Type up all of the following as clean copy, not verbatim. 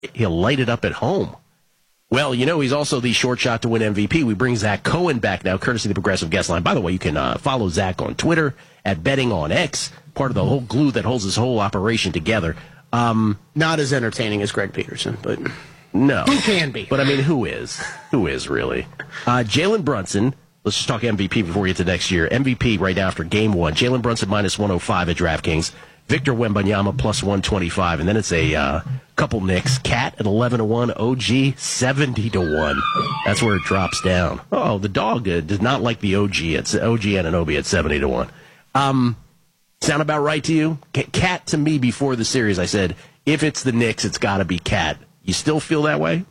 he'll light it up at home. Well, he's also the short shot to win MVP. We bring Zach Cohen back now, courtesy of the Progressive Guest Line. By the way, you can follow Zach on Twitter at Betting on X, part of the whole glue that holds this whole operation together. Not as entertaining as Greg Peterson, but no. Who can be? But, I mean, who is? Who is, really? Jalen Brunson, let's just talk MVP before we get to next year. MVP right now after Game 1. Jalen Brunson minus 105 at DraftKings. Victor Wembanyama plus 125. And then it's a couple Knicks. Cat at 11-1. OG 70-1. That's where it drops down. Oh, the dog does not like the OG. It's OG Anunoby at 70-1. Sound about right to you? Cat to me before the series, I said, if it's the Knicks, it's got to be Cat. You still feel that way?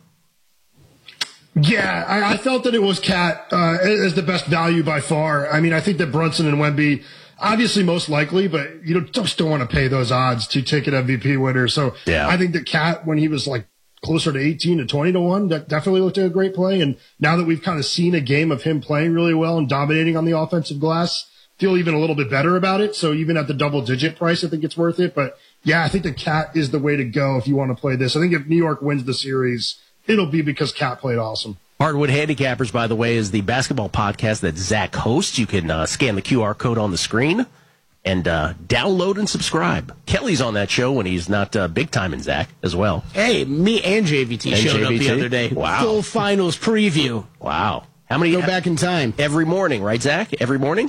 Yeah, I felt that it was Cat as the best value by far. I mean, I think that Brunson and Wemby, obviously most likely, but you just don't want to pay those odds to take an MVP winner. So yeah. I think that Cat, when he was like closer to 18 to 20-1, that definitely looked like a great play. And now that we've kind of seen a game of him playing really well and dominating on the offensive glass, feel even a little bit better about it. So even at the double-digit price, I think it's worth it. But yeah, I think the Cat is the way to go if you want to play this. I think if New York wins the series, it'll be because Cat played awesome. Hardwood Handicappers, by the way, is the basketball podcast that Zach hosts. You can scan the QR code on the screen and download and subscribe. Kelly's on that show when he's not big time in Zach as well. Hey, me and JVT showed up the other day. Wow. Full finals preview. Wow. How many? Go back in time. Every morning, right, Zach? Every morning?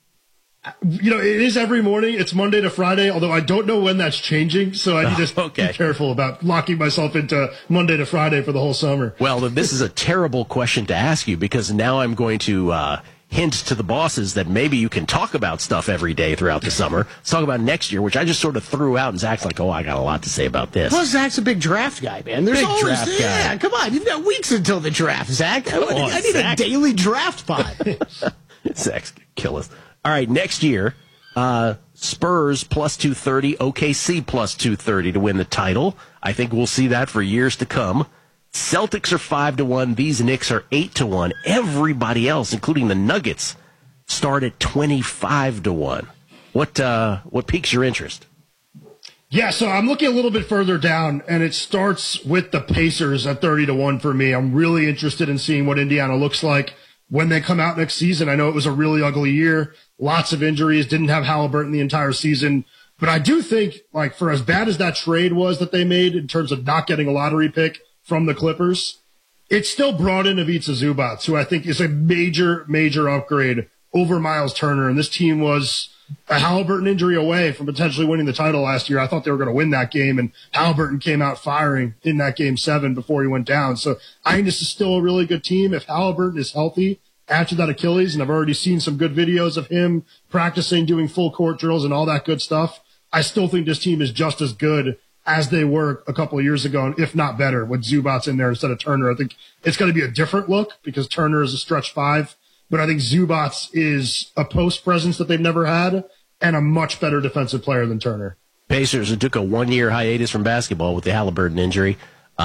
It is every morning. It's Monday to Friday, although I don't know when that's changing, so I need to be careful about locking myself into Monday to Friday for the whole summer. Well, this is a terrible question to ask you because now I'm going to hint to the bosses that maybe you can talk about stuff every day throughout the summer. Let's talk about next year, which I just sort of threw out, and Zach's like, I got a lot to say about this. Plus, Zach's a big draft guy, man. There's big always draft guy. Yeah, come on. You've got weeks until the draft, Zach. I need a daily draft pod. Zach's going to kill us. All right, next year, Spurs plus 230, OKC plus 230 to win the title. I think we'll see that for years to come. Celtics are 5-1. These Knicks are 8-1. Everybody else, including the Nuggets, start at 25-1. What piques your interest? Yeah, so I'm looking a little bit further down, and it starts with the Pacers at 30-1 for me. I'm really interested in seeing what Indiana looks like when they come out next season. I know it was a really ugly year, lots of injuries, didn't have Halliburton the entire season. But I do think, like, for as bad as that trade was that they made in terms of not getting a lottery pick from the Clippers, it still brought in Ivica Zubac, who I think is a major, major upgrade over Miles Turner. And this team was a Halliburton injury away from potentially winning the title last year. I thought they were going to win that game, and Halliburton came out firing in that game 7 before he went down. So I think this is still a really good team. If Halliburton is healthy after that Achilles, and I've already seen some good videos of him practicing, doing full court drills and all that good stuff, I still think this team is just as good as they were a couple of years ago, and if not better, with Zubac in there instead of Turner. I think it's going to be a different look because Turner is a stretch 5. But I think Zubac is a post presence that they've never had and a much better defensive player than Turner. Pacers, who took a 1-year hiatus from basketball with the Halliburton injury,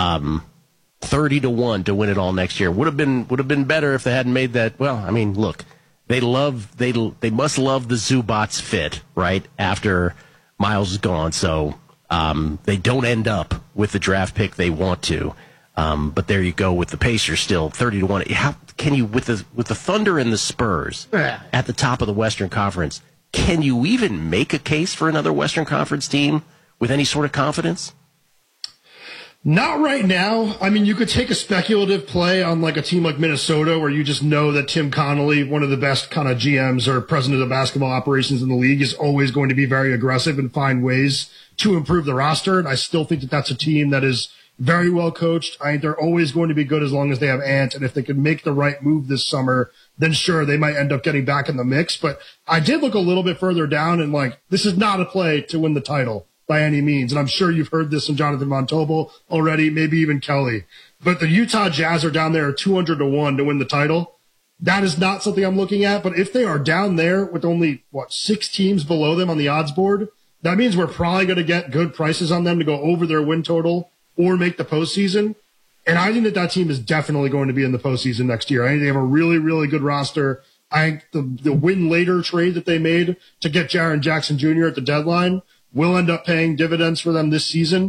30-1 to win it all next year. Would have been better if they hadn't made that. Well, I mean, look, they must love the Zubac fit right after Miles is gone, so they don't end up with the draft pick they want to. But there you go with the Pacers still 30-1. How can you with the Thunder and the Spurs at the top of the Western Conference? Can you even make a case for another Western Conference team with any sort of confidence? Not right now. I mean, you could take a speculative play on like a team like Minnesota where you just know that Tim Connolly, one of the best kind of GMs or president of basketball operations in the league, is always going to be very aggressive and find ways to improve the roster. And I still think that that's a team that is very well coached. I think they're always going to be good as long as they have Ant. And if they can make the right move this summer, then sure, they might end up getting back in the mix. But I did look a little bit further down and like, this is not a play to win the title by any means. And I'm sure you've heard this from Jonathan Von Tobel already, maybe even Kelly. But the Utah Jazz are down there at 200-1 to win the title. That is not something I'm looking at. But if they are down there with only, 6 teams below them on the odds board, that means we're probably going to get good prices on them to go over their win total or make the postseason. And I think that team is definitely going to be in the postseason next year. I think they have a really, really good roster. I think the win later trade that they made to get Jaren Jackson Jr. at the deadline will end up paying dividends for them this season.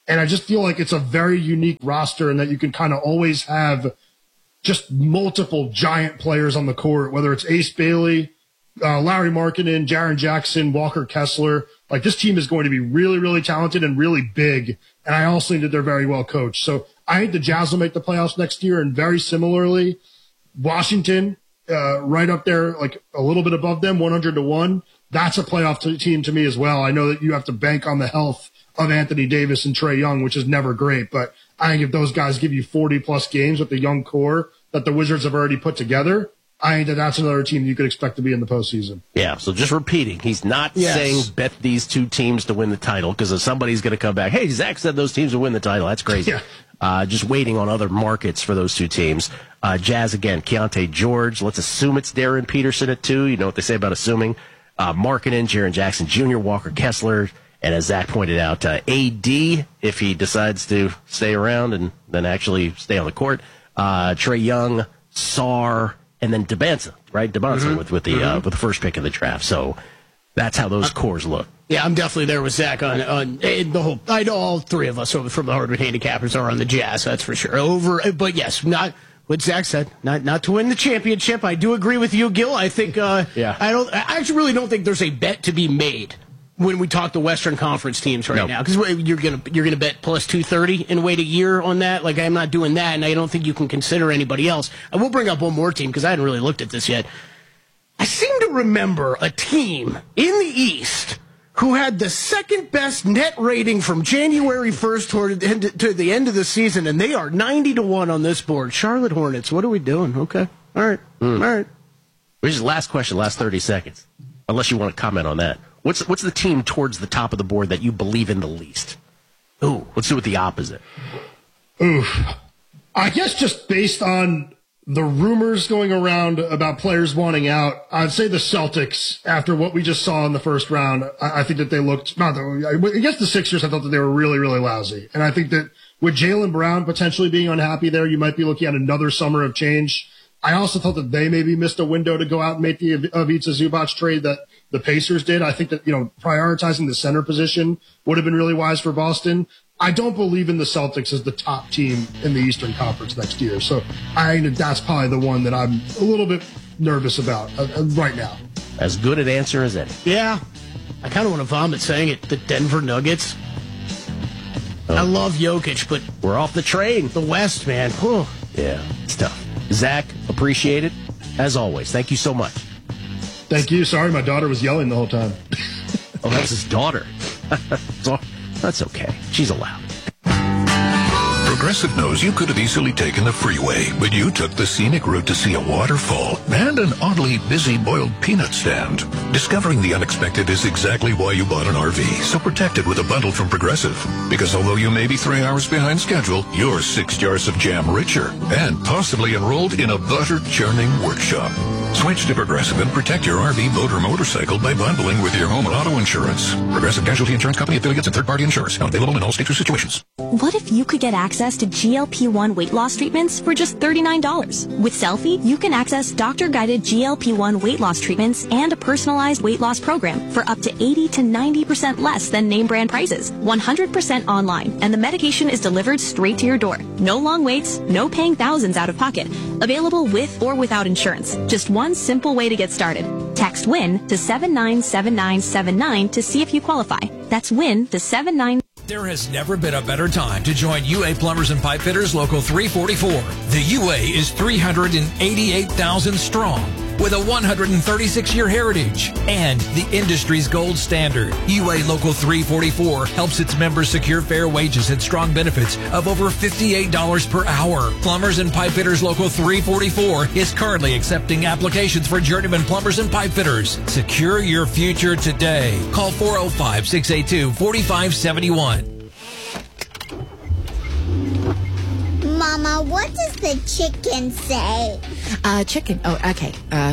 And I just feel like it's a very unique roster and that you can kind of always have just multiple giant players on the court, whether it's Ace Bailey, Larry Markkinen, Jaren Jackson, Walker Kessler. Like, this team is going to be really, really talented and really big. And I also think that they're very well coached. So I think the Jazz will make the playoffs next year. And very similarly, Washington, right up there, like a little bit above them, 100-1. That's a playoff team to me as well. I know that you have to bank on the health of Anthony Davis and Trae Young, which is never great. But I think if those guys give you 40-plus games with the young core that the Wizards have already put together, I think that that's another team you could expect to be in the postseason. Yeah, so just repeating, he's not saying bet these two teams to win the title, because if somebody's going to come back, hey, Zach said those teams will win the title. That's crazy. Yeah. Just waiting on other markets for those two teams. Jazz, again, Keontae George. Let's assume it's Darren Peterson at 2. You know what they say about assuming. Markkinen, Jaren Jackson Jr., Walker Kessler, and as Zach pointed out, AD, if he decides to stay around and then actually stay on the court. Trae Young, Sarr, and then Debonsa, right? Debonsa with the first pick of the draft. So that's how those cores look. Yeah, I'm definitely there with Zach on the whole. I know all three of us from the Hardwood Handicappers are on the Jazz. That's for sure. But yes, not what Zach said. Not to win the championship. I do agree with you, Gil. I think. I actually really don't think there's a bet to be made when we talk the Western Conference teams now, because you're gonna bet plus 230 and wait a year on that. Like, I'm not doing that, and I don't think you can consider anybody else. I will bring up one more team because I hadn't really looked at this yet. I seem to remember a team in the East who had the second best net rating from January 1st to the end of the season, and they are 90-1 on this board. Charlotte Hornets. What are we doing? Okay, all right, all right. Which is last question, last 30 seconds, unless you want to comment on that. What's the team towards the top of the board that you believe in the least? Ooh, let's do it the opposite. Ooh, I guess just based on the rumors going around about players wanting out, I'd say the Celtics, after what we just saw in the first round, I think that they looked, against the Sixers, I thought that they were really, really lousy. And I think that with Jaylen Brown potentially being unhappy there, you might be looking at another summer of change. I also thought that they maybe missed a window to go out and make the Ivica Zubac trade that the Pacers did. I think that, prioritizing the center position would have been really wise for Boston. I don't believe in the Celtics as the top team in the Eastern Conference next year. So I think that's probably the one that I'm a little bit nervous about right now. As good an answer as any. Yeah. I kind of want to vomit saying it. The Denver Nuggets. I love Jokic, but we're off the train. The West, man. Whew. Yeah, it's tough. Zach, appreciate it. As always, thank you so much. Thank you. Sorry, my daughter was yelling the whole time. Oh, that's his daughter. That's okay. She's allowed. Progressive knows you could have easily taken the freeway, but you took the scenic route to see a waterfall and an oddly busy boiled peanut stand. Discovering the unexpected is exactly why you bought an RV, so protect it with a bundle from Progressive. Because although you may be 3 hours behind schedule, you're 6 jars of jam richer and possibly enrolled in a butter churning workshop. Switch to Progressive and protect your RV, boat, or motorcycle by bundling with your home and auto insurance. Progressive Casualty Insurance Company affiliates and third-party insurers. Not available in all states or situations. What if you could get access to GLP-1 weight loss treatments for just $39? With Selfie, you can access doctor-guided GLP-1 weight loss treatments and a personalized weight loss program for up to 80 to 90% less than name brand prices. 100% online, and the medication is delivered straight to your door. No long waits, no paying thousands out of pocket. Available with or without insurance. Just one simple way to get started. Text WIN to 797979 to see if you qualify. That's WIN to 79. There has never been a better time to join UA Plumbers and Pipe Fitters Local 344. The UA is 388,000 strong with a 136-year heritage and the industry's gold standard. UA Local 344 helps its members secure fair wages and strong benefits of over $58 per hour. Plumbers and Pipe Fitters Local 344 is currently accepting applications for journeyman plumbers and pipe fitters. Secure your future today. Call 405-682-4571. Mama, what does the chicken say? Chicken. Oh, okay.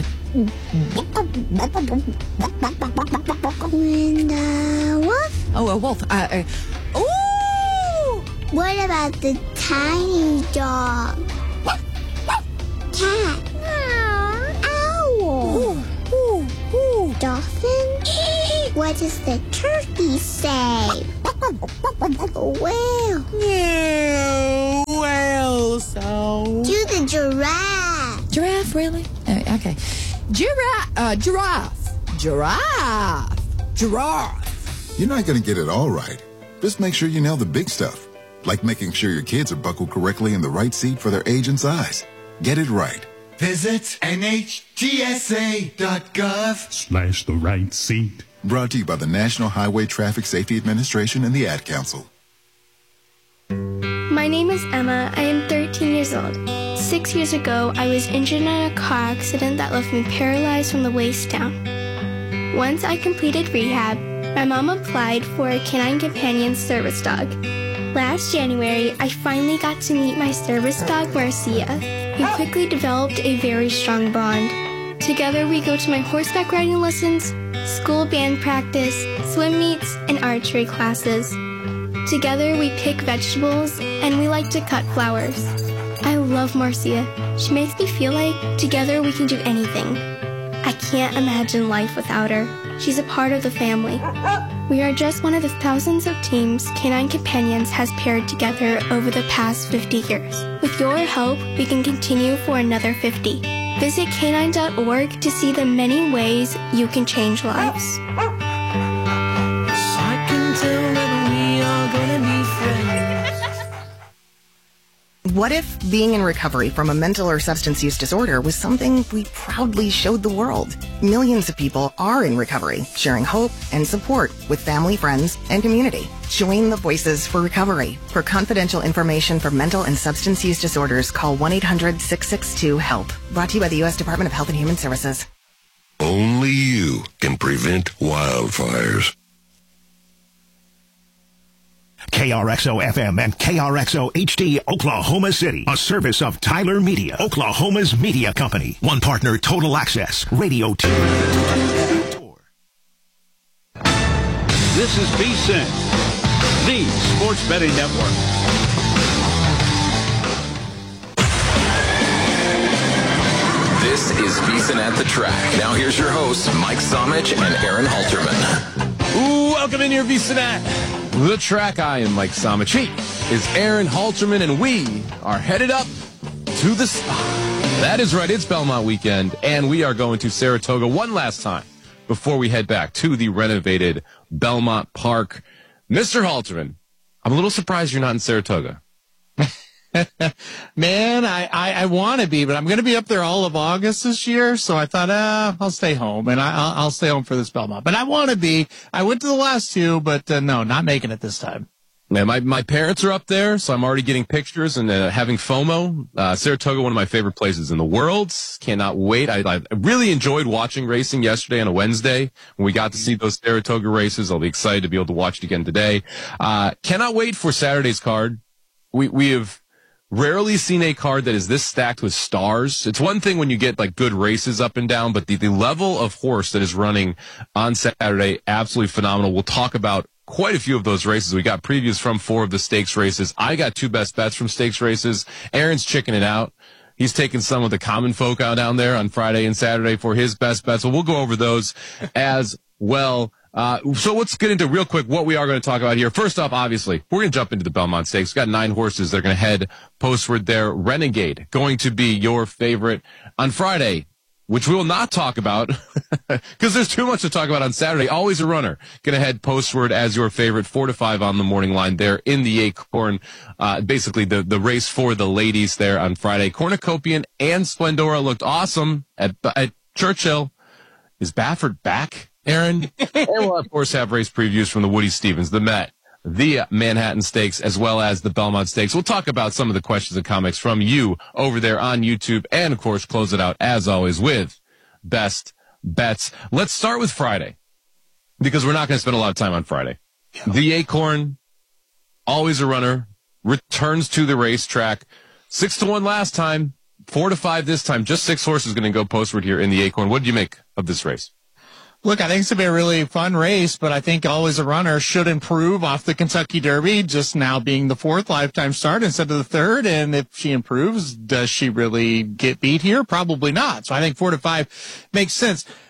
And wolf? Oh, a wolf. Ooh! What about the tiny dog? Cat? Owl? Dolphin? What does the turkey say? Whale. Yeah, whale sound. Do the giraffe. Giraffe, really? Okay. Giraffe. You're not going to get it all right. Just make sure you nail the big stuff, like making sure your kids are buckled correctly in the right seat for their age and size. Get it right. Visit NHTSA.gov/the right seat. Brought to you by the National Highway Traffic Safety Administration and the Ad Council. My name is Emma. I am 13 years old. 6 years ago, I was injured in a car accident that left me paralyzed from the waist down. Once I completed rehab, my mom applied for a Canine Companion service dog. Last January, I finally got to meet my service dog, Marcia. We quickly developed a very strong bond. Together, we go to my horseback riding lessons, school band practice, swim meets, and archery classes. Together, we pick vegetables, and we like to cut flowers. I love Marcia. She makes me feel like together we can do anything. I can't imagine life without her. She's a part of the family. We are just one of the thousands of teams Canine Companions has paired together over the past 50 years. With your help, we can continue for another 50. Visit canine.org to see the many ways you can change lives. I can tell that we are gonna be friends. What if being in recovery from a mental or substance use disorder was something we proudly showed the world? Millions of people are in recovery, sharing hope and support with family, friends, and community. Join the Voices for Recovery. For confidential information for mental and substance use disorders, call 1-800-662-HELP. Brought to you by the U.S. Department of Health and Human Services. Only you can prevent wildfires. KRXO FM and KRXO HD Oklahoma City, a service of Tyler Media, Oklahoma's media company. One partner, Total Access, Radio 2. This is VSiN, the sports betting network. This is VSiN at the Track. Now here's your hosts, Mike Somich and Aaron Halterman. Welcome in here, VSiN at the Track. I am Mike Somich. He is Aaron Halterman, and we are headed up to the spot. That is right. It's Belmont weekend, and we are going to Saratoga one last time before we head back to the renovated Belmont Park. Mr. Halterman, I'm a little surprised you're not in Saratoga. Man, I want to be, but I'm going to be up there all of August this year, so I thought, I'll stay home, and I'll stay home for this Belmont. But I want to be. I went to the last two, but no, not making it this time. Man, my parents are up there, so I'm already getting pictures and having FOMO. Saratoga, one of my favorite places in the world. Cannot wait. I really enjoyed watching racing yesterday on a Wednesday when we got to see those Saratoga races. I'll be excited to be able to watch it again today. Cannot wait for Saturday's card. We have rarely seen a card that is this stacked with stars. It's one thing when you get like good races up and down, but the level of horse that is running on Saturday, absolutely phenomenal. We'll talk about quite a few of those races. We got previews from 4 of the stakes races. I got 2 best bets from stakes races. Aaron's chickening out. He's taking some of the common folk out down there on Friday and Saturday for his best bets. So we'll go over those as well. So let's get into real quick what we are going to talk about here. First off, obviously, we're going to jump into the Belmont Stakes. We've got 9 horses that are going to head postward there. Renegade, going to be your favorite on Friday, which we will not talk about because there's too much to talk about on Saturday. Always a runner. Going to head postward as your favorite, 4 to 5 on the morning line there in the Acorn. Basically the race for the ladies there on Friday. Cornucopian and Splendora looked awesome at Churchill. Is Baffert back, Aaron? And we'll, of course, have race previews from the Woody Stevens, the Met, the Manhattan Stakes, as well as the Belmont Stakes. We'll talk about some of the questions and comments from you over there on YouTube, and, of course, close it out, as always, with best bets. Let's start with Friday, because we're not going to spend a lot of time on Friday. The Acorn, always a runner, returns to the racetrack. 6-1 last time, 4 to 5 this time. Just 6 horses going to go postward here in the Acorn. What did you make of this race? Look, I think it's going to be a really fun race, but I think Always a Runner should improve off the Kentucky Derby, just now being the 4th lifetime start instead of the 3rd. And if she improves, does she really get beat here? Probably not. So I think 4 to 5 makes sense.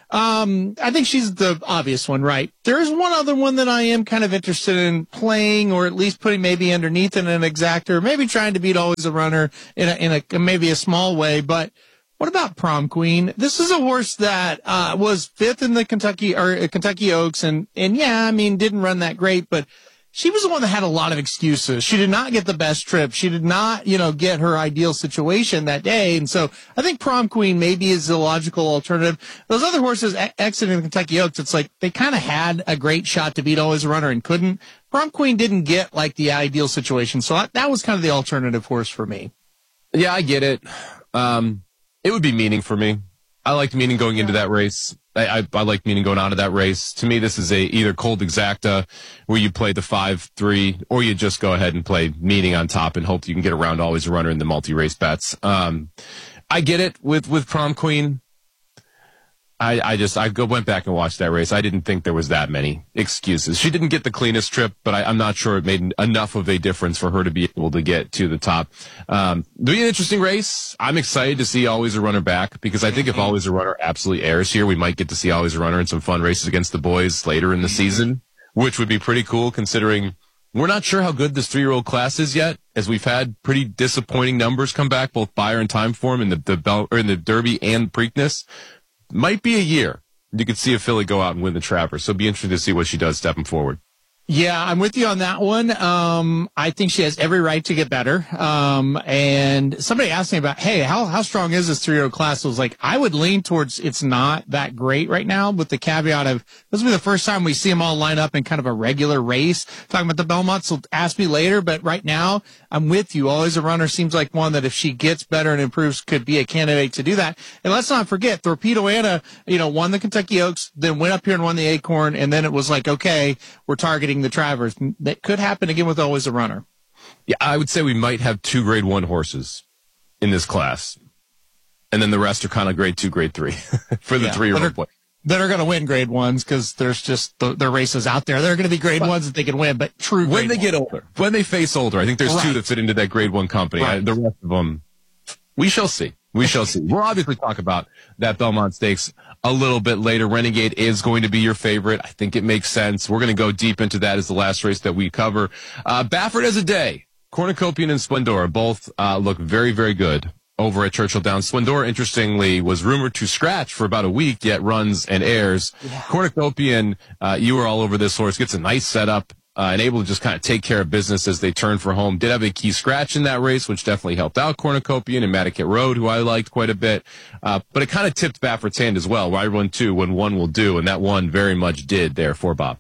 I think she's the obvious one, right? There's one other one that I am kind of interested in playing, or at least putting maybe underneath in an exactor, maybe trying to beat Always a Runner in a maybe a small way. But what about Prom Queen? This is a horse that was 5th in the Kentucky Oaks, and yeah, I mean, didn't run that great, but she was the one that had a lot of excuses. She did not get the best trip. She did not, get her ideal situation that day. And so I think Prom Queen maybe is the logical alternative. Those other horses exiting Kentucky Oaks, it's like they kind of had a great shot to beat Always a Runner and couldn't. Prom Queen didn't get like the ideal situation. So that was kind of the alternative horse for me. Yeah, I get it. It would be Meaning for me. I liked Meaning going into that race. I like Meaning going out of that race. To me, this is either cold exacta where you play the 5-3, or you just go ahead and play Meaning on top and hope you can get around Always a Runner in the multi-race bets. I get it with Prom Queen. I went back and watched that race. I didn't think there was that many excuses. She didn't get the cleanest trip, but I'm not sure it made enough of a difference for her to be able to get to the top. It'll be an interesting race. I'm excited to see Always a Runner back, because I think if Always a Runner absolutely airs here, we might get to see Always a Runner in some fun races against the boys later in the season, which would be pretty cool considering we're not sure how good this 3-year-old class is yet, as we've had pretty disappointing numbers come back, both Beyer and Timeform in the Derby and Preakness. Might be a year you could see a filly go out and win the Travers. So it'd be interesting to see what she does stepping forward. Yeah, I'm with you on that one. I think she has every right to get better. And somebody asked me about, hey, how strong is this 3-year-old class? I was like, I would lean towards it's not that great right now, with the caveat of this will be the first time we see them all line up in kind of a regular race. Talking about the Belmont, so ask me later. But right now, I'm with you. Always a Runner seems like one that if she gets better and improves could be a candidate to do that. And let's not forget, Torpedo Anna, won the Kentucky Oaks, then went up here and won the Acorn. And then it was like, okay, we're targeting the Travers. That could happen again with Always a Runner. Yeah, I would say we might have 2 grade 1 horses in this class. And then the rest are kind of grade 2, grade 3 for the 3-year-old boy. That are going to win grade 1s, because there's just the races out there. There are going to be grade 1s that they can win, but true when they get older, when they face older, I think there's 2 that fit into that grade 1 company. Right. The rest of them, we shall see. We shall see. We'll obviously talk about that Belmont Stakes a little bit later. Renegade is going to be your favorite. I think it makes sense. We're going to go deep into that as the last race that we cover. Baffert as a day. Cornucopian and Splendora both look very, very good over at Churchill Downs. Splendora, interestingly, was rumored to scratch for about a week, yet runs and airs. Yeah. Cornucopian, you were all over this horse. Gets a nice setup. And able to just kind of take care of business as they turn for home. Did have a key scratch in that race, which definitely helped out Cornucopian and Madaket Road, who I liked quite a bit. But it kind of tipped Baffert's hand as well. Why run 2 when 1 will do? And that 1 very much did there for Bob.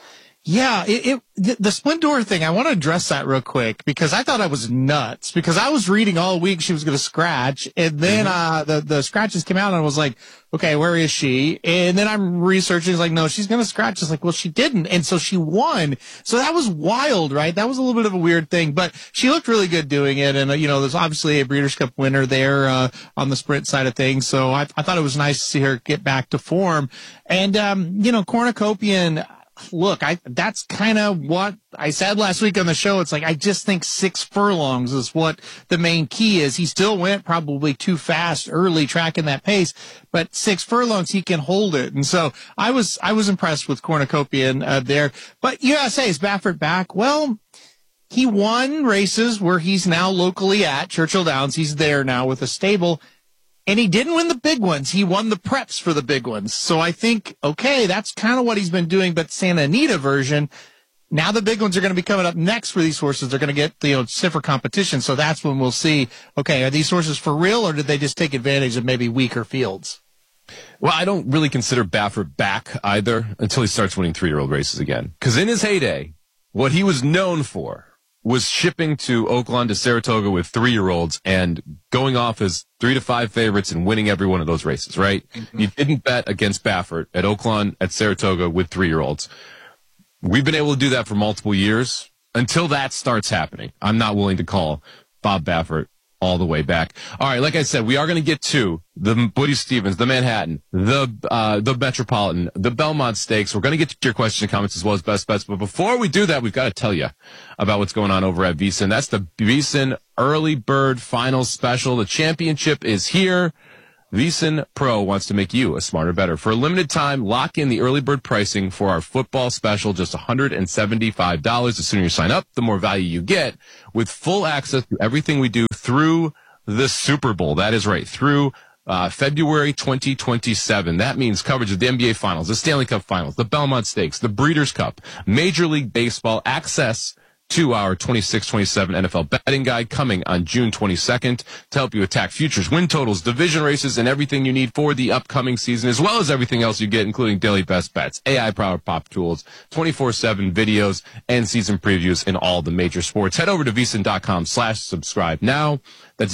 Yeah, the Splendora thing, I want to address that real quick, because I thought I was nuts, because I was reading all week she was going to scratch, and then the scratches came out, and I was like, okay, where is she? And then I'm researching, it's like, no, she's going to scratch. It's like, well, she didn't, and so she won. So that was wild, right? That was a little bit of a weird thing, but she looked really good doing it, and, there's obviously a Breeders' Cup winner there on the sprint side of things, so I thought it was nice to see her get back to form. And, Cornucopian, look, that's kind of what I said last week on the show. It's like, I just think 6 furlongs is what the main key is. He still went probably too fast early tracking that pace, but 6 furlongs, he can hold it. And so I was impressed with Cornucopian there. But USA, is Baffert back? Well, he won races where he's now locally at Churchill Downs. He's there now with a stable. And he didn't win the big ones. He won the preps for the big ones. So I think, okay, that's kind of what he's been doing. But Santa Anita version, now the big ones are going to be coming up next for these horses. They're going to get, stiffer competition. So that's when we'll see, okay, are these horses for real, or did they just take advantage of maybe weaker fields? Well, I don't really consider Baffert back either until he starts winning 3-year-old races again. Because in his heyday, what he was known for was shipping to Oaklawn to Saratoga with 3-year-olds and going off as 3 to 5 favorites and winning every one of those races, right? Mm-hmm. You didn't bet against Baffert at Oaklawn at Saratoga with 3-year-olds. We've been able to do that for multiple years until that starts happening. I'm not willing to call Bob Baffert all the way back. All right, like I said, we are going to get to the Woody Stevens, the Manhattan, the Metropolitan, the Belmont Stakes. We're going to get to your questions and comments as well as best bets. But before we do that, we've got to tell you about what's going on over at VSiN. That's the VSiN Early Bird Finals Special. The championship is here. VEASAN Pro wants to make you a smarter, better. For a limited time, lock in the early bird pricing for our football special, just $175. The sooner you sign up, the more value you get, with full access to everything we do through the Super Bowl. That is right, through February 2027. That means coverage of the NBA Finals, the Stanley Cup Finals, the Belmont Stakes, the Breeders' Cup, Major League Baseball, access to our 26-27 NFL betting guide coming on June 22nd to help you attack futures, win totals, division races, and everything you need for the upcoming season, as well as everything else you get, including daily best bets, AI-powered pop tools, 24/7 videos, and season previews in all the major sports. Head over to VEASAN.com/subscribe now. That's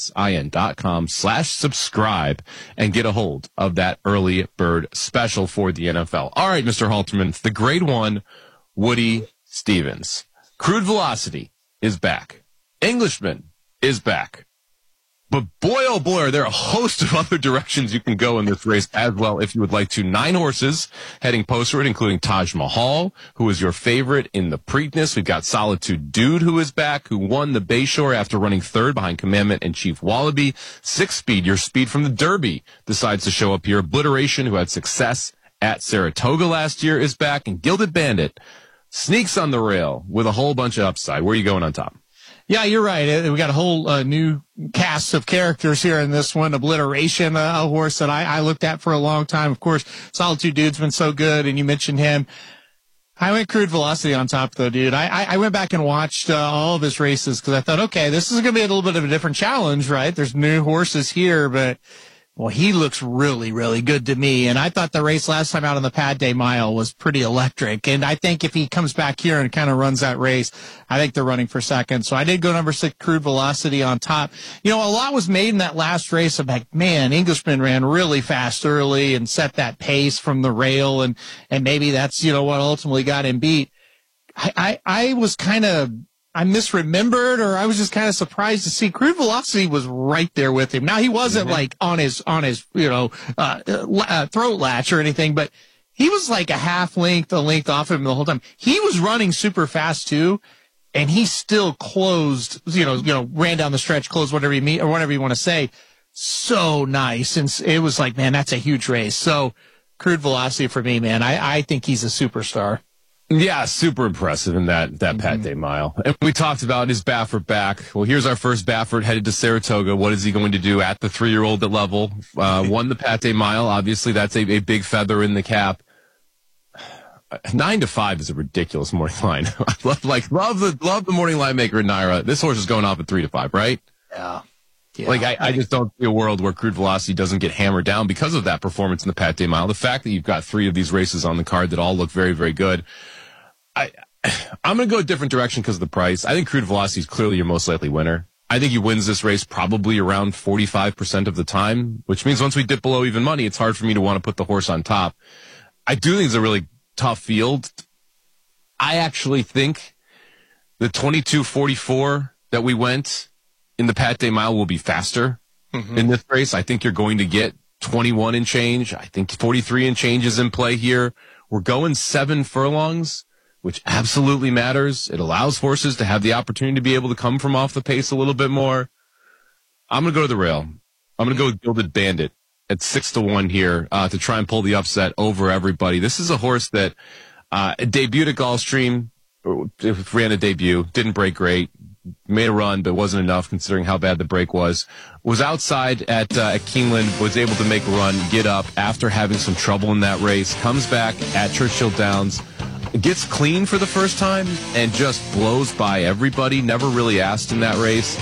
VSIN.com/subscribe and get a hold of that early bird special for the NFL. All right, Mr. Halterman, the grade one, Woody Stevens. Crude Velocity is back. Englishman is back. But boy, oh boy, are there a host of other directions you can go in this race as well if you would like to. 9 horses heading postward, including Taj Mahal, who is your favorite in the Preakness. We've got Solitude Dude, who is back, who won the Bayshore after running third behind Commandment and Chief Wallaby. 6 Speed, your speed from the Derby, decides to show up here. Obliteration, who had success at Saratoga last year, is back. And Gilded Bandit sneaks on the rail with a whole bunch of upside. Where are you going on top? Yeah, you're right. We got a whole new cast of characters here in this one. Obliteration, a horse that I looked at for a long time. Of course, Solitude Dude's been so good, and you mentioned him. I went Crude Velocity on top, though, dude. I went back and watched all of his races because I thought, okay, this is going to be a little bit of a different challenge, right? There's new horses here, but well, he looks really, really good to me. And I thought the race last time out on the Pad Day Mile was pretty electric. And I think if he comes back here and kind of runs that race, I think they're running for second. So I did go number 6, Crude Velocity on top. You know, a lot was made in that last race of like, man, Englishman ran really fast early and set that pace from the rail. And maybe that's, you know, what ultimately got him beat. I was kind of, I misremembered, or I was just kind of surprised to see Crude Velocity was right there with him. Now, he wasn't like on his, you know, throat latch or anything, but he was like a length off him the whole time. He was running super fast too, and he still closed, you know, ran down the stretch, closed whatever you mean, or whatever you want to say. So nice. And it was like, man, that's a huge race. So Crude Velocity for me, man. I think he's a superstar. Yeah, super impressive in that Pat Day Mile. And we talked about his Baffert back. Well, here's our first Baffert headed to Saratoga. What is he going to do at the 3-year-old at level? Won the Pat Day Mile. Obviously, that's a big feather in the cap. 9-5 is a ridiculous morning line. I love the morning line maker in Naira. This horse is going off at 3-5, right? Yeah. Like, I just don't see a world where Crude Velocity doesn't get hammered down because of that performance in the Pat Day Mile. The fact that you've got 3 of these races on the card that all look very, very good. I'm going to go a different direction because of the price. I think Crude Velocity is clearly your most likely winner. I think he wins this race probably around 45% of the time, which means once we dip below even money, it's hard for me to want to put the horse on top. I do think it's a really tough field. I actually think the 22:44 that we went in the Pat Day Mile will be faster in this race. I think you're going to get 21 and change. I think 43 and change is in play here. We're going 7 furlongs, which absolutely matters. It allows horses to have the opportunity to be able to come from off the pace a little bit more. I'm going to go to the rail. I'm going to go with Gilded Bandit at 6-1 here to try and pull the upset over everybody. This is a horse that debuted at Gulfstream, ran a debut, didn't break great, made a run, but wasn't enough considering how bad the break was. Was outside at Keeneland, was able to make a run, get up after having some trouble in that race, comes back at Churchill Downs, gets clean for the first time, and just blows by everybody. Never really asked in that race.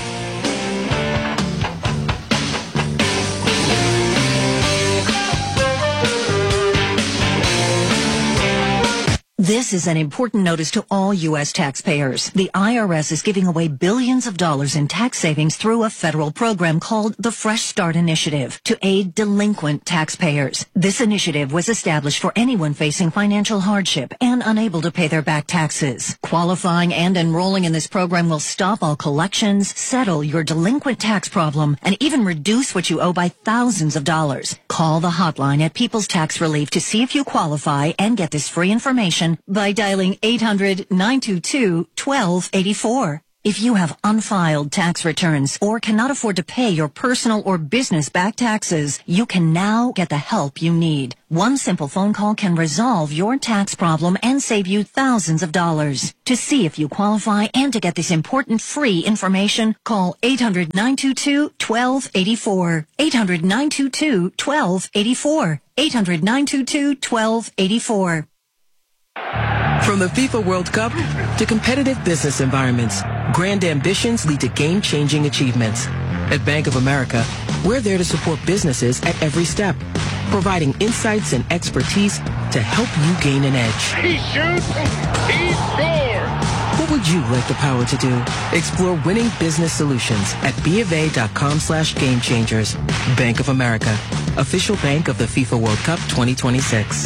This is an important notice to all U.S. taxpayers. The IRS is giving away billions of dollars in tax savings through a federal program called the Fresh Start Initiative to aid delinquent taxpayers. This initiative was established for anyone facing financial hardship and unable to pay their back taxes. Qualifying and enrolling in this program will stop all collections, settle your delinquent tax problem, and even reduce what you owe by thousands of dollars. Call the hotline at People's Tax Relief to see if you qualify and get this free information by dialing 800-922-1284. If you have unfiled tax returns or cannot afford to pay your personal or business back taxes, you can now get the help you need. One simple phone call can resolve your tax problem and save you thousands of dollars. To see if you qualify and to get this important free information, call 800-922-1284. 800-922-1284. 800-922-1284. From the FIFA World Cup to competitive business environments, grand ambitions lead to game-changing achievements. At Bank of America, we're there to support businesses at every step, providing insights and expertise to help you gain an edge. He shoots, he scores! What would you like the power to do? Explore winning business solutions at BofA.com/gamechangers. Bank of America, official bank of the FIFA World Cup 2026.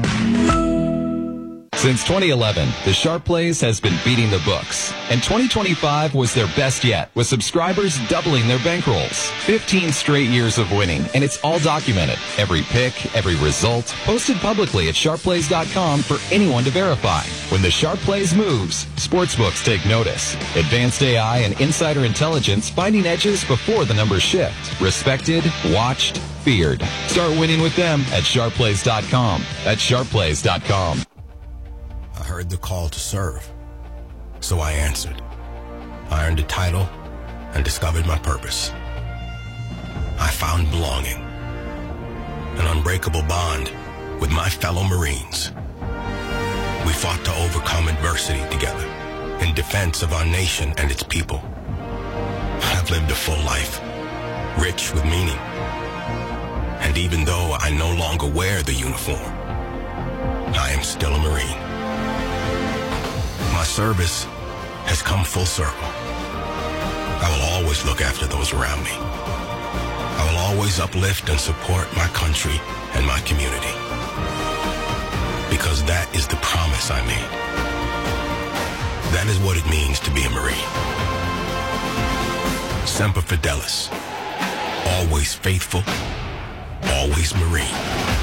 Since 2011, the Sharp Plays has been beating the books, and 2025 was their best yet, with subscribers doubling their bankrolls. 15 straight years of winning, and it's all documented. Every pick, every result, posted publicly at sharpplays.com for anyone to verify. When the Sharp Plays moves, sportsbooks take notice. Advanced AI and insider intelligence finding edges before the numbers shift. Respected, watched, feared. Start winning with them at sharpplays.com. That's sharpplays.com. I heard the call to serve, so I answered. I earned a title and discovered my purpose. I found belonging, an unbreakable bond with my fellow Marines. We fought to overcome adversity together in defense of our nation and its people. I've lived a full life, rich with meaning. And even though I no longer wear the uniform, I am still a Marine. My service has come full circle. I will always look after those around me. I will always uplift and support my country and my community. Because that is the promise I made. That is what it means to be a Marine. Semper Fidelis. Always faithful, always Marine.